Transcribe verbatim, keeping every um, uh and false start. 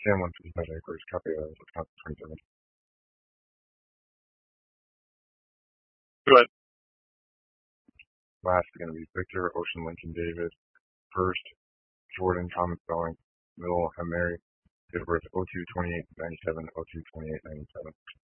Sam one fifty-five acres, copy that, Wisconsin twenty-seven. Good. Last is going to be Victor, Ocean, Lincoln, David. First, Jordan, Thomas, Spelling. Middle, Mary. Date of birth oh two twenty-eight ninety-seven, oh two twenty-eight ninety-seven.